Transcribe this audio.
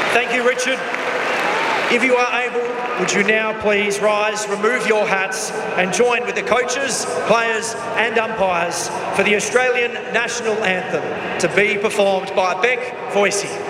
Thank you, Richard. If you are able, would you now please rise, remove your hats and join with the coaches, players and umpires for the Australian National Anthem to be performed by Bec Voici.